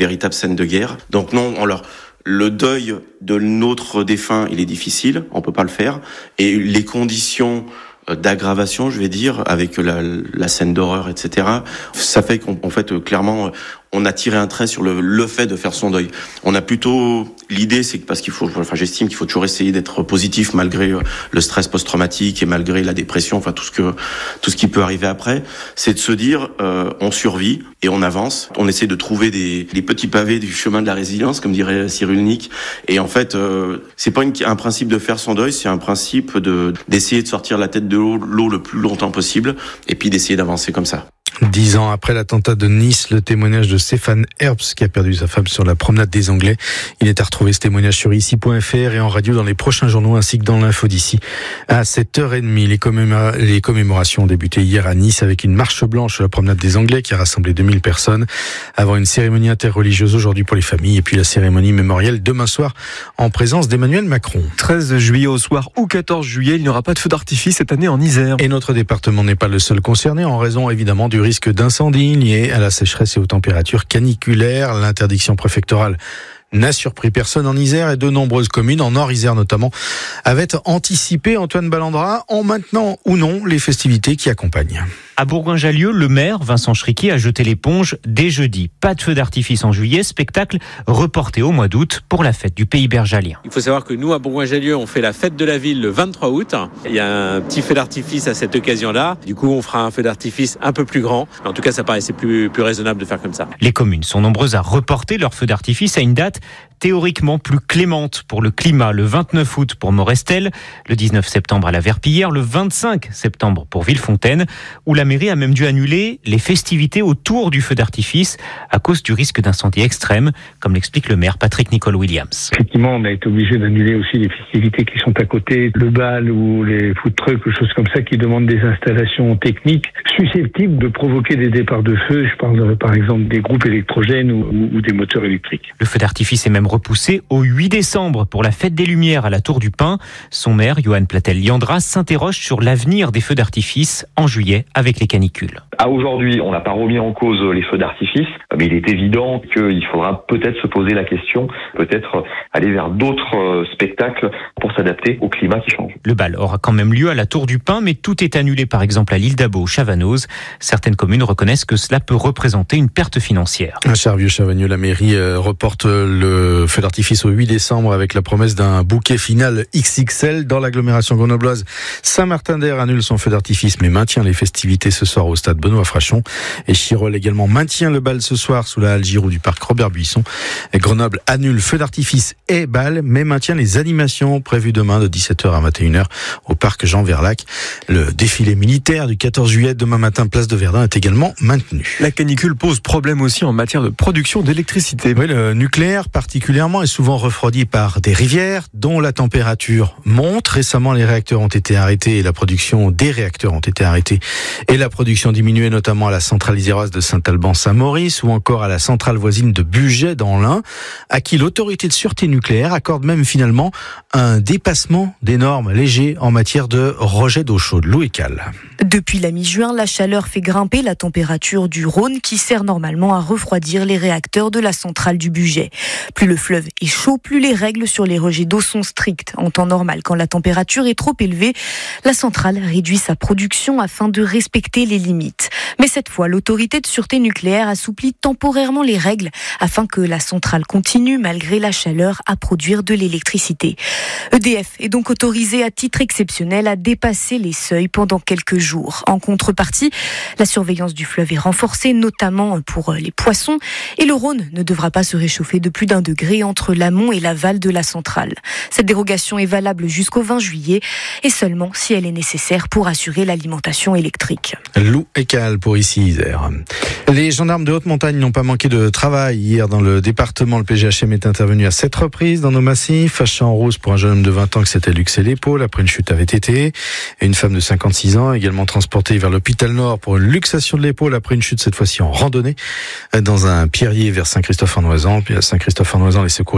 véritables scènes de guerre. Donc non, le deuil de notre défunt, il est difficile, on peut pas le faire. Et les conditions d'aggravation, je vais dire, avec la scène d'horreur, etc. Ça fait qu'en fait, clairement, on a tiré un trait sur le fait de faire son deuil. On a plutôt l'idée, c'est que j'estime qu'il faut toujours essayer d'être positif malgré le stress post-traumatique et malgré la dépression, enfin tout ce qui peut arriver après. C'est de se dire, on survit et on avance. On essaie de trouver les petits pavés du chemin de la résilience, comme dirait Cyrulnik. Et en fait, c'est pas un principe de faire son deuil, c'est un principe d'essayer de sortir la tête de l'eau le plus longtemps possible et puis d'essayer d'avancer comme ça. 10 ans après l'attentat de Nice, le témoignage de Stéphane Herbst qui a perdu sa femme sur la promenade des Anglais. Il est à retrouver ce témoignage sur ici.fr et en radio dans les prochains journaux ainsi que dans l'info d'ici. À 7h30, les commémorations ont débuté hier à Nice avec une marche blanche sur la promenade des Anglais qui a rassemblé 2000 personnes avant une cérémonie interreligieuse aujourd'hui pour les familles et puis la cérémonie mémorielle demain soir en présence d'Emmanuel Macron. 13 juillet au soir ou 14 juillet, il n'y aura pas de feu d'artifice cette année en Isère. Et notre département n'est pas le seul concerné en raison évidemment du risque d'incendie lié à la sécheresse et aux températures caniculaires. L'interdiction préfectorale n'a surpris personne en Isère et de nombreuses communes, en Nord-Isère notamment, avaient anticipé, Antoine Ballandra, en maintenant ou non les festivités qui accompagnent. À Bourgoin-Jallieu, le maire, Vincent Schricky, a jeté l'éponge dès jeudi. Pas de feu d'artifice en juillet, spectacle reporté au mois d'août pour la fête du Pays bergalien. Il faut savoir que nous, à Bourgoin-Jallieu, on fait la fête de la ville le 23 août. Il y a un petit feu d'artifice à cette occasion-là. Du coup, on fera un feu d'artifice un peu plus grand. En tout cas, ça paraissait plus raisonnable de faire comme ça. Les communes sont nombreuses à reporter leur feu d'artifice à une date théoriquement plus clémente pour le climat, le 29 août pour Morestel, le 19 septembre à la Verpillière, le 25 septembre pour Villefontaine, où la mairie a même dû annuler les festivités autour du feu d'artifice à cause du risque d'incendie extrême, comme l'explique le maire Patrick Nicole Williams. Effectivement, on a été obligé d'annuler aussi les festivités qui sont à côté, le bal ou les food trucks, choses comme ça qui demandent des installations techniques susceptibles de provoquer des départs de feu. Je parle par exemple des groupes électrogènes ou des moteurs électriques. Le feu d'artifice est même repoussé au 8 décembre pour la fête des Lumières à la Tour du Pin. Son maire, Johan Platel-Liandra, s'interroge sur l'avenir des feux d'artifice en juillet avec les canicules. À aujourd'hui, on n'a pas remis en cause les feux d'artifice, mais il est évident qu'il faudra peut-être se poser la question, peut-être aller vers d'autres spectacles pour s'adapter au climat qui change. Le bal aura quand même lieu à la Tour du Pin, mais tout est annulé par exemple à l'île d'Abo ou Chavanoz. Certaines communes reconnaissent que cela peut représenter une perte financière. À Charvieux-Chavagneux, la mairie reporte le feu d'artifice au 8 décembre avec la promesse d'un bouquet final XXL. Dans l'agglomération grenobloise, Saint-Martin-d'Air annule son feu d'artifice mais maintient les festivités ce soir au stade Benoît-Frachon. Et Chirol également maintient le bal ce soir sous la halle Giroud du parc Robert-Buisson. Et Grenoble annule feu d'artifice et bal mais maintient les animations prévues demain de 17h à 21h au parc Jean Verlac. Le défilé militaire du 14 juillet demain matin place de Verdun est également maintenu. La canicule pose problème aussi en matière de production d'électricité. Oui, le nucléaire particulièrement est souvent refroidi par des rivières dont la température monte. Récemment, les réacteurs ont été arrêtés et la production des réacteurs ont été arrêtés et la production diminuée notamment à la centrale iséroise de Saint-Alban-Saint-Maurice ou encore à la centrale voisine de Bugey dans l'Ain, à qui l'autorité de sûreté nucléaire accorde même finalement un dépassement des normes légers en matière de rejet d'eau chaude. Lou et Cal. Depuis la mi-juin, la chaleur fait grimper la température du Rhône qui sert normalement à refroidir les réacteurs de la centrale du Bugey. Plus le fleuve est chaud, plus les règles sur les rejets d'eau sont strictes. En temps normal, quand la température est trop élevée, la centrale réduit sa production afin de respecter les limites. Mais cette fois, l'autorité de sûreté nucléaire assouplit temporairement les règles afin que la centrale continue, malgré la chaleur, à produire de l'électricité. EDF est donc autorisé à titre exceptionnel à dépasser les seuils pendant quelques jours. En contrepartie, la surveillance du fleuve est renforcée, notamment pour les poissons, et le Rhône ne devra pas se réchauffer de plus d'1 degré entre l'amont et l'aval de la centrale. Cette dérogation est valable jusqu'au 20 juillet et seulement si elle est nécessaire pour assurer l'alimentation électrique. Lou et Cal pour ici Isère. Les gendarmes de haute montagne n'ont pas manqué de travail. Hier dans le département, le PGHM est intervenu à 7 reprises dans nos massifs. À Champs-Rose pour un jeune homme de 20 ans qui s'était luxé l'épaule après une chute à VTT. Et une femme de 56 ans également transportée vers l'hôpital Nord pour une luxation de l'épaule après une chute cette fois-ci en randonnée dans un pierrier vers Saint-Christophe-en-Noisan. Puis à Saint-Christophe-en-Noisan, les secouristes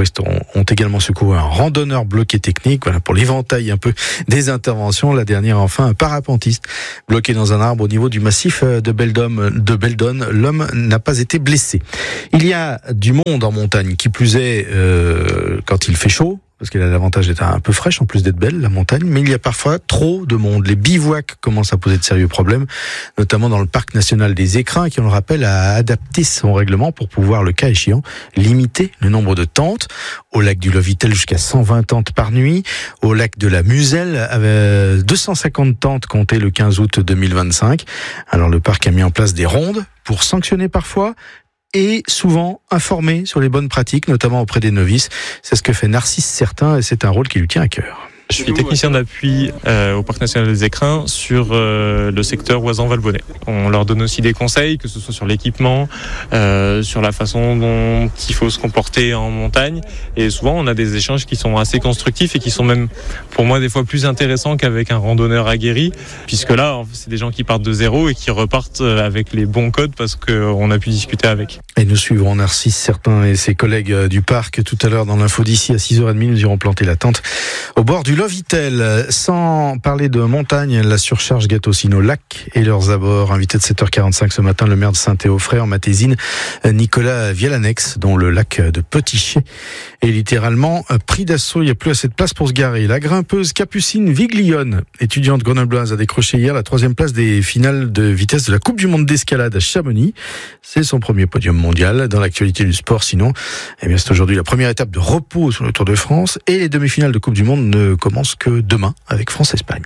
secouristes ont également secouru un randonneur bloqué technique. Voilà pour l'éventail un peu des interventions. La dernière, enfin, un parapentiste bloqué dans un arbre au niveau du massif de Beldon. L'homme n'a pas été blessé. Il y a du monde en montagne, qui plus est quand il fait chaud, parce qu'elle a l'avantage d'être un peu fraîche, en plus d'être belle, la montagne, mais il y a parfois trop de monde. Les bivouacs commencent à poser de sérieux problèmes, notamment dans le parc national des Écrins, qui, on le rappelle, a adapté son règlement pour pouvoir, le cas échéant, limiter le nombre de tentes. Au lac du Lovitel, jusqu'à 120 tentes par nuit. Au lac de la Muselle, 250 tentes comptées le 15 août 2025. Alors le parc a mis en place des rondes pour sanctionner parfois, et souvent informer sur les bonnes pratiques, notamment auprès des novices. C'est ce que fait Narcisse Certain, et c'est un rôle qui lui tient à cœur. Je suis technicien d'appui au Parc National des Écrins sur le secteur Oisan-Valbonnet. On leur donne aussi des conseils, que ce soit sur l'équipement, sur la façon dont il faut se comporter en montagne. Et souvent, on a des échanges qui sont assez constructifs et qui sont même, pour moi, des fois plus intéressants qu'avec un randonneur aguerri, puisque là, c'est des gens qui partent de zéro et qui repartent avec les bons codes parce qu'on a pu discuter avec. Et nous suivrons Narcisse Certain et ses collègues du parc tout à l'heure dans l'info d'ici à 6h30. Nous irons planter la tente au bord du Lovitel. Sans parler de montagne, la surcharge guette aussi nos lacs et leurs abords. Invité de 7h45 ce matin, le maire de Saint-Théophray en Matésine, Nicolas Vialanex, dont le lac de Petit-Chez est littéralement pris d'assaut. Il n'y a plus assez de place pour se garer. La grimpeuse Capucine Viglione, étudiante grenobloise, a décroché hier la 3e place des finales de vitesse de la Coupe du Monde d'escalade à Chamonix. C'est son premier podium mondial. Dans l'actualité du sport, sinon, c'est aujourd'hui la première étape de repos sur le Tour de France, et les demi-finales de Coupe du Monde ne commencent que demain avec France-Espagne.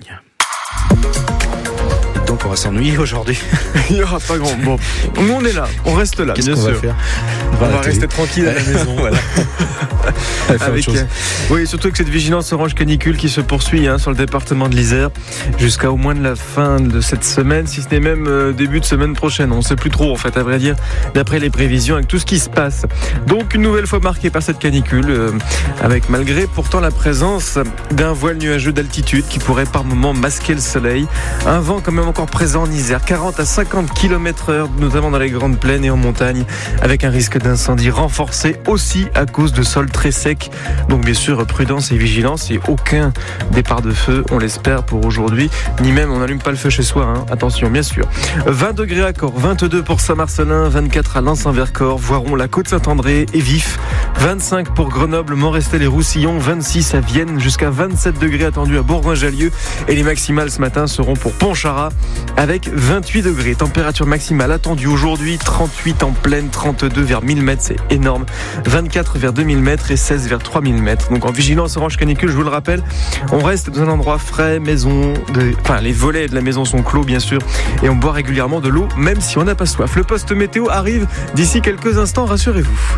Donc on va s'ennuyer aujourd'hui. Il n'y aura pas grand. Bon, nous on est là, on reste là. Qu'est-ce bien qu'on sûr. va faire? On va rester tranquille à la maison. Voilà. Avec, oui, surtout avec cette vigilance orange canicule qui se poursuit sur le département de l'Isère jusqu'à au moins de la fin de cette semaine, si ce n'est même début de semaine prochaine. On ne sait plus trop en fait, à vrai dire, d'après les prévisions, avec tout ce qui se passe. Donc une nouvelle fois marquée par cette canicule, avec malgré pourtant la présence d'un voile nuageux d'altitude qui pourrait par moments masquer le soleil. Un vent quand même encore présent en Isère, 40 à 50 km/h, notamment dans les grandes plaines et en montagne, avec un risque d'incendie renforcé aussi à cause de sols très secs. Donc bien sûr, prudence et vigilance, et aucun départ de feu, on l'espère, pour aujourd'hui, ni même on n'allume pas le feu chez soi, attention bien sûr. 20 degrés à Corps, 22 pour Saint-Marcelin, 24 à Lens-en-Vercors, Voiron, la Côte-Saint-André et Vif, 25 pour Grenoble, Montrestel et Roussillon, 26 à Vienne, jusqu'à 27 degrés attendus à Bourgoin-Jallieu, et les maximales ce matin seront pour Pontcharrat avec 28 degrés. Température maximale attendue aujourd'hui, 38 en plaine, 32 vers 1000 mètres, c'est énorme, 24 vers 2000 mètres et 16 vers 3000 mètres. Donc en vigilance orange canicule, je vous le rappelle, on reste dans un endroit frais, les volets de la maison sont clos bien sûr, et on boit régulièrement de l'eau même si on n'a pas soif. Le poste météo arrive d'ici quelques instants, rassurez-vous.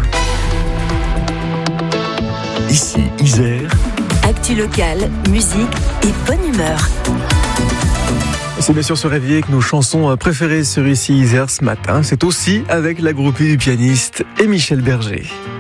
Ici Isère. Actu locale, musique et bonne humeur. C'est bien sûr se réveiller avec nos chansons préférées sur Ici Isère ce matin. C'est aussi avec la groupie du pianiste et Michel Berger.